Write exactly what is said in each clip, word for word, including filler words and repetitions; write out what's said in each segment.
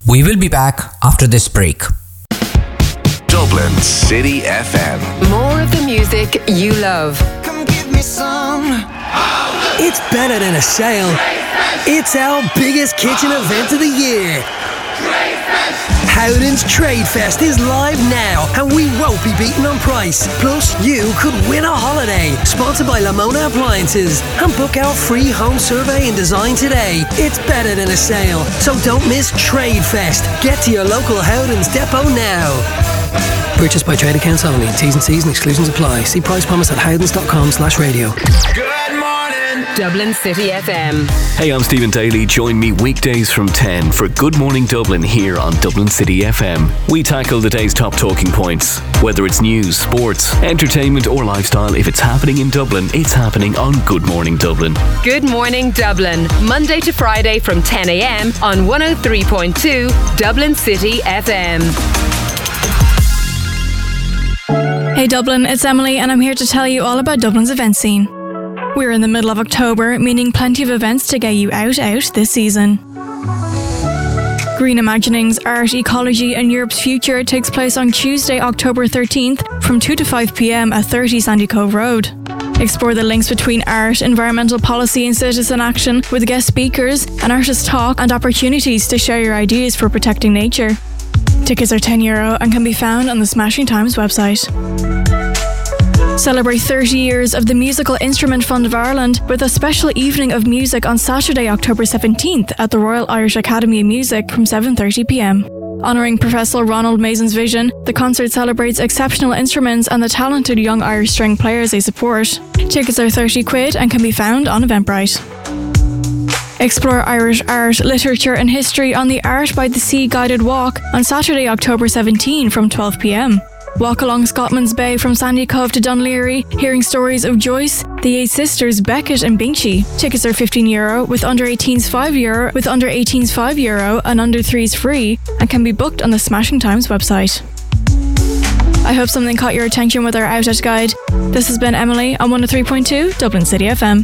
We will be back after this break. Dublin City F M. More of the music you love. Come give me some. It's better than a sale. It's our biggest kitchen event of the year. Howden's Trade Fest is live now, and we won't be beaten on price. Plus, you could win a holiday. Sponsored by Lamona Appliances. And book our free home survey and design today. It's better than a sale, so don't miss Trade Fest. Get to your local Howden's depot now. Purchased by trade accounts only. T's and C's and exclusions apply. See price promise at howdens.com slash radio. Good morning, Dublin City F M. Hey, I'm Stephen Daly. Join me weekdays from ten for Good Morning Dublin here on Dublin City F M. We tackle the day's top talking points. Whether it's news, sports, entertainment or lifestyle, if it's happening in Dublin, it's happening on Good Morning Dublin. Good Morning Dublin, Monday to Friday from ten a.m. on one oh three point two Dublin City F M. Hey Dublin, it's Emily and I'm here to tell you all about Dublin's event scene. We're in the middle of October, meaning plenty of events to get you out out this season. Green Imaginings, Art, Ecology and Europe's Future takes place on Tuesday, October thirteenth from two to five p.m. at thirty Sandy Cove Road. Explore the links between art, environmental policy and citizen action with guest speakers, an artist talk and opportunities to share your ideas for protecting nature. Tickets are ten euro and can be found on the Smashing Times website. Celebrate thirty years of the Musical Instrument Fund of Ireland with a special evening of music on Saturday, October seventeenth at the Royal Irish Academy of Music from seven thirty p.m. Honouring Professor Ronald Mason's vision, the concert celebrates exceptional instruments and the talented young Irish string players they support. Tickets are thirty quid and can be found on Eventbrite. Explore Irish art, literature and history on the Art by the Sea guided walk on Saturday, October seventeenth from twelve p.m. Walk along Scotland's Bay from Sandy Cove to Dunleary, hearing stories of Joyce, the Eight Sisters, Beckett and Binchy. Tickets are fifteen euro, with under eighteens five euro, with under eighteens five euro and under threes free, and can be booked on the Smashing Times website. I hope something caught your attention with our Out Out guide. This has been Emily on one oh three point two Dublin City F M.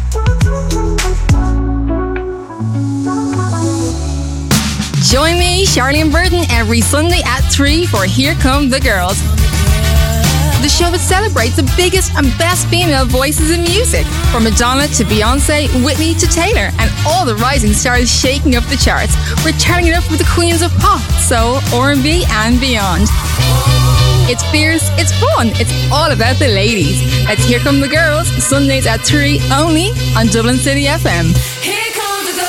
Join me, Charlene Burton, every Sunday at three for Here Come the Girls. The show that celebrates the biggest and best female voices in music, from Madonna to Beyonce, Whitney to Taylor, and all the rising stars shaking up the charts. We're turning it up with the queens of pop, soul, R and B, and beyond. It's fierce, it's fun, it's all about the ladies. Let's Here Come the Girls, Sundays at three, only on Dublin City F M. Here come the girls.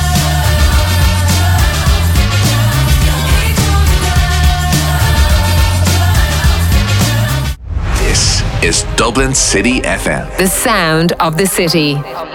This is Dublin City F M. The sound of the city.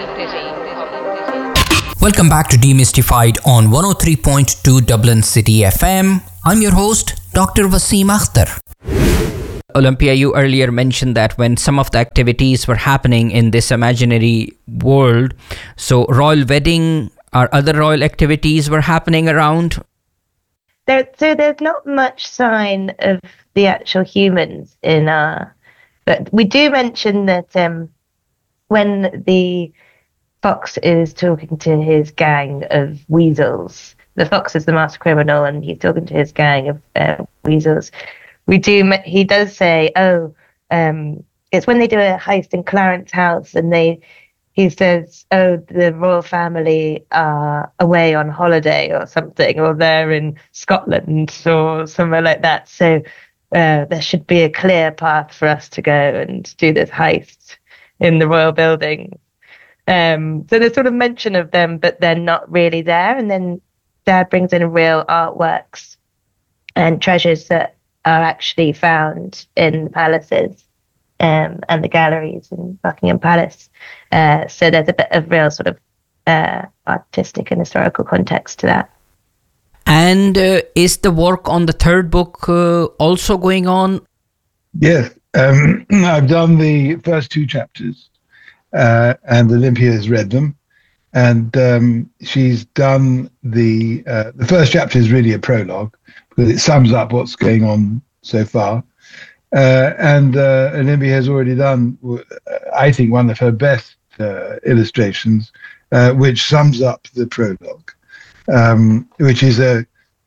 Welcome back to Demystified on one oh three point two Dublin City F M. I'm your host, Doctor Wasim Akhtar. Olympia, you earlier mentioned that when some of the activities were happening in this imaginary world, so royal wedding or other royal activities were happening around? There, so there's not much sign of the actual humans in our... But we do mention that um, when the fox is talking to his gang of weasels, the fox is the master criminal and he's talking to his gang of uh, weasels. We do. He does say, "Oh, um, it's when they do a heist in Clarence House," and they. He says, "Oh, the royal family are away on holiday or something, or they're in Scotland or somewhere like that. So uh, there should be a clear path for us to go and do this heist in the royal building." Um, so there's sort of mention of them, but they're not really there. And then Dad brings in real artworks and treasures that are actually found in the palaces um, and the galleries in Buckingham Palace. Uh, so there's a bit of real sort of uh, artistic and historical context to that. And uh, is the work on the third book uh, also going on? Yes, um, I've done the first two chapters uh, and Olympia has read them. And um, she's done the, uh, the first chapter is really a prologue, because it sums up what's going on so far. Uh, and uh, Olympia has already done, I think, one of her best uh, illustrations, uh, which sums up the prologue, um, which is a,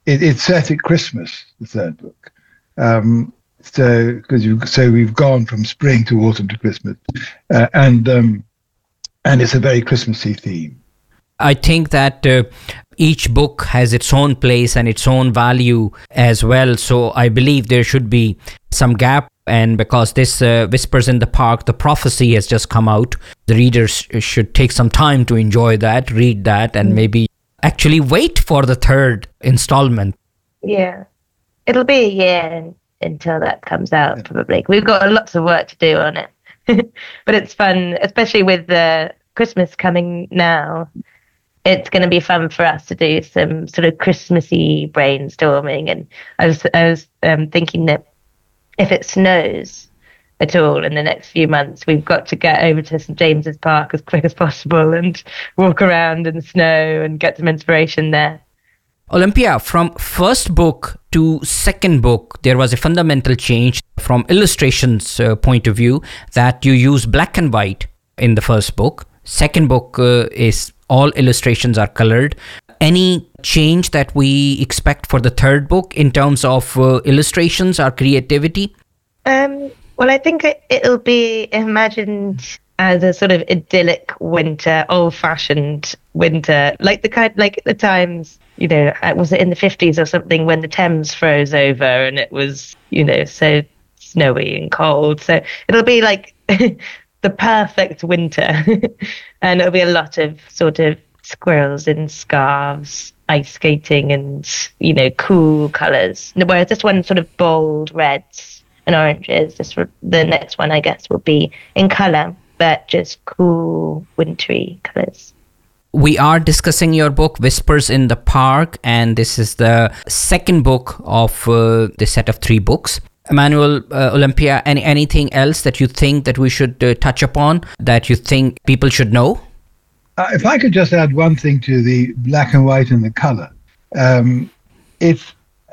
it, it's set at Christmas, the third book. Um, so because you so we've gone from spring to autumn to Christmas, uh, and um, and it's a very Christmassy theme. I think that uh, each book has its own place and its own value as well. So I believe there should be some gap. And because this uh, Whispers in the Park, the prophecy has just come out, the readers should take some time to enjoy that, read that, and maybe actually wait for the third installment. Yeah. It'll be a year until that comes out, probably. We've got lots of work to do on it. But it's fun, especially with the Christmas coming now. It's going to be fun for us to do some sort of Christmassy brainstorming. And I was, I was um, thinking that if it snows at all in the next few months, we've got to get over to Saint James's Park as quick as possible and walk around in the snow and get some inspiration there. Olympia, from first book to second book, there was a fundamental change from illustrations uh, point of view, that you use black and white in the first book. Second book uh, is all illustrations are colored. Any change that we expect for the third book in terms of uh, illustrations or creativity? Um, well, I think it, it'll be imagined as a sort of idyllic winter, old-fashioned winter, like the kind, like at the times, you know, was it in the fifties or something when the Thames froze over and it was, you know, so snowy and cold. So it'll be like the perfect winter, and it'll be a lot of sort of squirrels in scarves, ice skating, and, you know, cool colours. Whereas this one sort of bold reds and oranges. This the next one, I guess, will be in colour, but just cool wintry colours. We are discussing your book, Whispers in the Park, and this is the second book of uh, the set of three books. Emmanuel, uh, Olympia, any anything else that you think that we should uh, touch upon, that you think people should know? Uh, if I could just add one thing to the black and white and the color, um, it's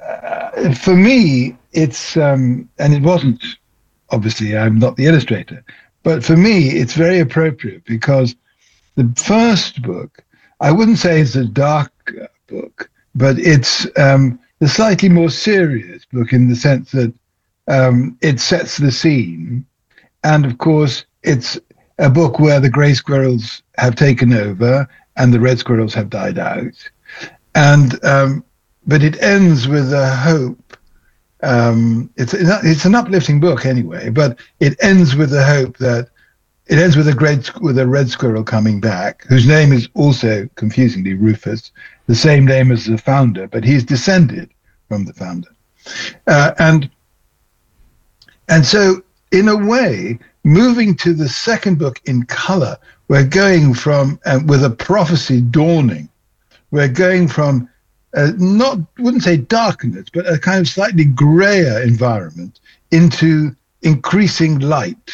uh, for me, it's um, and it wasn't, obviously, I'm not the illustrator, but for me, it's very appropriate because the first book, I wouldn't say it's a dark book, but it's um, the slightly more serious book in the sense that um, it sets the scene, and of course, it's a book where the grey squirrels have taken over and the red squirrels have died out. And um, but it ends with a hope. Um, it's it's an uplifting book anyway, but it ends with the hope that it ends with a great with a red squirrel coming back, whose name is also confusingly Rufus, the same name as the founder, but he's descended from the founder. Uh, and and so in a way, moving to the second book in color, we're going from, uh, with a prophecy dawning, we're going from, uh, not, wouldn't say darkness, but a kind of slightly grayer environment into increasing light.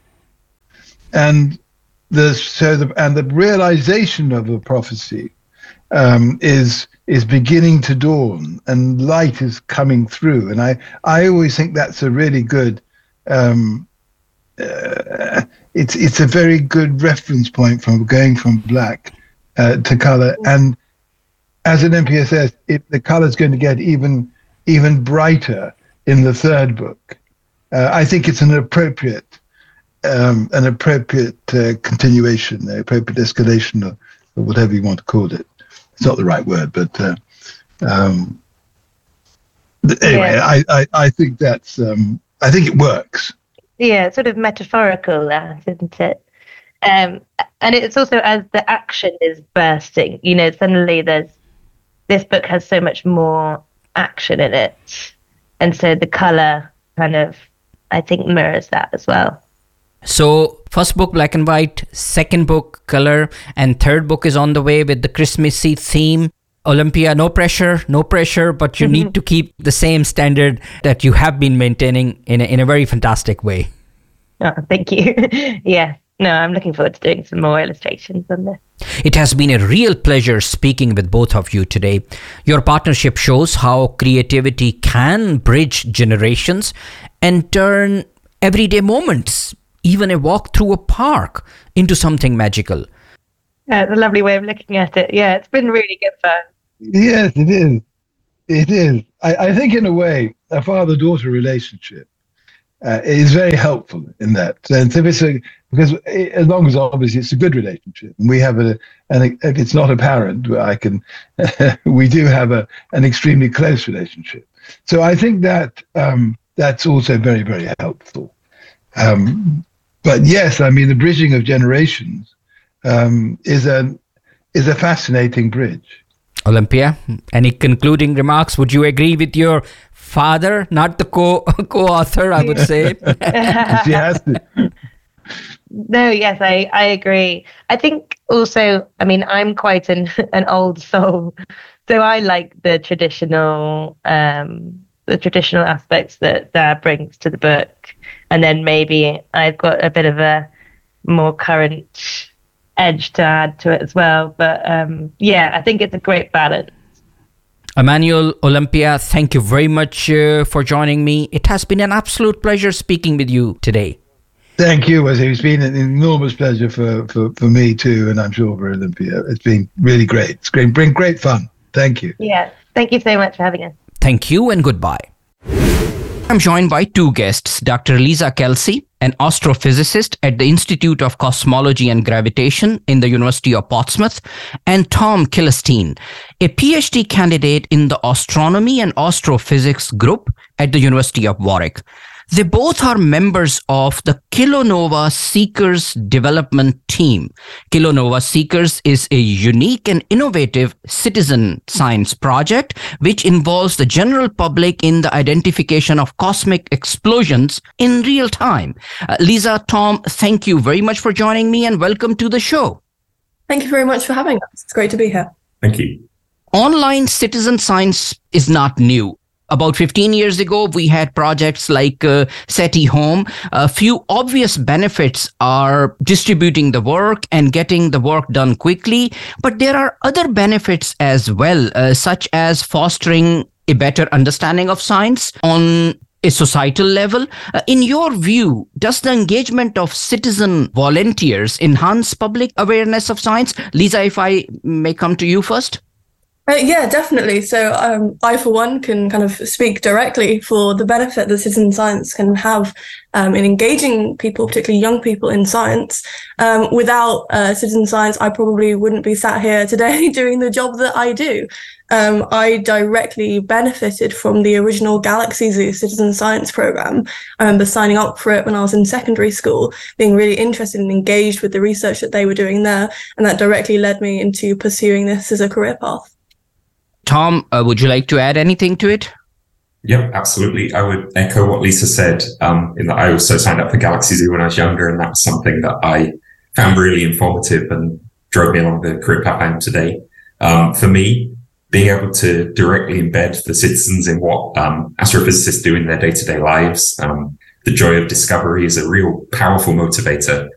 And the, so the, and the realization of the prophecy um, is, is beginning to dawn, and light is coming through. And I, I always think that's a really good, um, Uh, it's it's a very good reference point from going from black uh, to color. And as Olympia says, if the color is going to get even even brighter in the third book, uh, I think it's an appropriate um, an appropriate uh, continuation, an appropriate escalation, or, or whatever you want to call it. It's not the right word, but uh, um, anyway, Yeah. I, I I think that's um, I think it works. Yeah, sort of metaphorical, that, isn't it? Um, and it's also as the action is bursting, you know, suddenly there's, this book has so much more action in it. And so the colour kind of, I think, mirrors that as well. So first book black and white, second book color, and third book is on the way with the Christmassy theme. Olympia, no pressure, no pressure, but you need to keep the same standard that you have been maintaining in a, in a very fantastic way. Oh, thank you. Yeah, no, I'm looking forward to doing some more illustrations on this. It has been a real pleasure speaking with both of you today. Your partnership shows how creativity can bridge generations and turn everyday moments, even a walk through a park, into something magical. Yeah, it's a lovely way of looking at it. Yeah, it's been really good fun. Yes, it is. It is. I, I think, in a way, a father-daughter relationship uh, is very helpful in that sense. If it's a, because it, as long as obviously it's a good relationship, and we have a, and if it's not apparent, I can, we do have a an extremely close relationship. So I think that um, that's also very, very helpful. Um, but yes, I mean, the bridging of generations um, is a is a fascinating bridge. Olympia, any concluding remarks? Would you agree with your father, not the co co-author, I would say? She has to. No, yes, I, I agree. I think also, I mean, I'm quite an an old soul, so I like the traditional um, the traditional aspects that Dad brings to the book, and then maybe I've got a bit of a more current edge to add to it as well. But um, yeah, I think it's a great balance. Emmanuel, Olympia, thank you very much uh, for joining me. It has been an absolute pleasure speaking with you today. Thank you. It's been an enormous pleasure for, for, for me too, and I'm sure for Olympia. It's been really great. It's been great fun. Thank you. Yeah, thank you so much for having us. Thank you and goodbye. I'm joined by two guests, Doctor Lisa Kelsey, an astrophysicist at the Institute of Cosmology and Gravitation in the University of Portsmouth, and Tom Kilstein, a PhD candidate in the Astronomy and Astrophysics group at the University of Warwick. They both are members of the Kilonova Seekers development team. Kilonova Seekers is a unique and innovative citizen science project which involves the general public in the identification of cosmic explosions in real time. Uh, Lisa, Tom, thank you very much for joining me and welcome to the show. Thank you very much for having us. It's great to be here. Thank you. Online citizen science is not new. About fifteen years ago, we had projects like uh, SETI Home. A few obvious benefits are distributing the work and getting the work done quickly. But there are other benefits as well, uh, such as fostering a better understanding of science on a societal level. Uh, in your view, does the engagement of citizen volunteers enhance public awareness of science? Lisa, if I may come to you first. Uh, yeah, definitely. So um, I, for one, can kind of speak directly for the benefit that citizen science can have um, in engaging people, particularly young people, in science. Um, without uh, citizen science, I probably wouldn't be sat here today doing the job that I do. Um, I directly benefited from the original Galaxy Zoo citizen science program. I remember signing up for it when I was in secondary school, being really interested and engaged with the research that they were doing there. And that directly led me into pursuing this as a career path. Tom, uh, would you like to add anything to it? Yep, absolutely. I would echo what Lisa said, um, in that I also signed up for Galaxy Zoo when I was younger, and that was something that I found really informative and drove me along the career path I am today. Um, for me, being able to directly embed the citizens in what um, astrophysicists do in their day-to-day lives, um, the joy of discovery is a real powerful motivator